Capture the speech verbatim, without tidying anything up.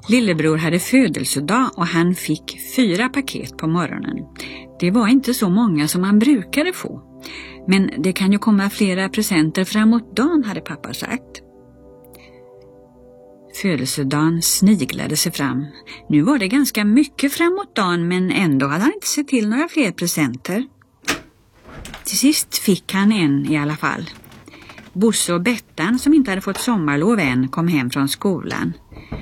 Lillebror hade födelsedag och han fick fyra paket på morgonen. Det var inte så många som han brukade få. Men det kan ju komma flera presenter framåt dagen, hade pappa sagt. Födelsedagen sniglade sig fram. Nu var det ganska mycket framåt dagen, men ändå hade han inte sett till några fler presenter. Till sist fick han en i alla fall. Bosse och Bettan, som inte hade fått sommarlov än, kom hem från skolan.